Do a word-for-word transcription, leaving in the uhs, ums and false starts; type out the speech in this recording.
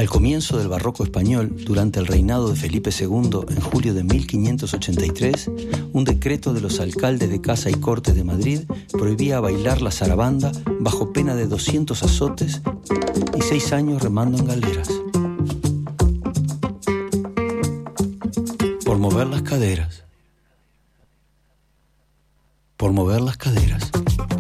Al comienzo del barroco español, durante el reinado de Felipe segundo, en julio de mil quinientos ochenta y tres, un decreto de los alcaldes de Casa y Corte de Madrid prohibía bailar la zarabanda bajo pena de doscientos azotes y seis años remando en galeras. Por mover las caderas. Por mover las caderas.